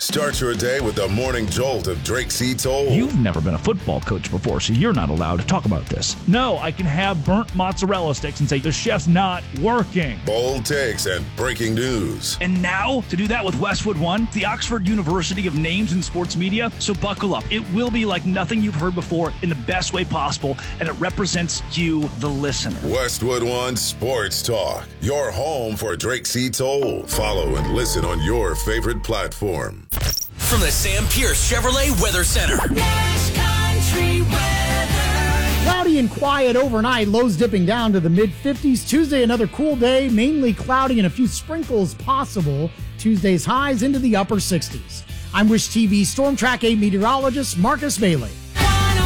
Start your day with the morning jolt of Drake C. Toll. You've never been a football coach before, so you're not allowed to talk about this. No, I can have burnt mozzarella sticks and say the chef's not working. Bold takes and breaking news. And now, to do that with Westwood One, the Oxford University of names in sports media. So buckle up. It will be like nothing you've heard before in the best way possible, and it represents you, the listener. Westwood One Sports Talk, your home for Drake C. Toll. Follow and listen on your favorite platform. From the Sam Pierce Chevrolet Weather Center. Nash Country weather. Cloudy and quiet overnight, lows dipping down to the mid-50s. Tuesday, another cool day, mainly cloudy and a few sprinkles possible. Tuesday's highs into the upper 60s. I'm Wish TV Storm Track 8 meteorologist Marcus Bailey.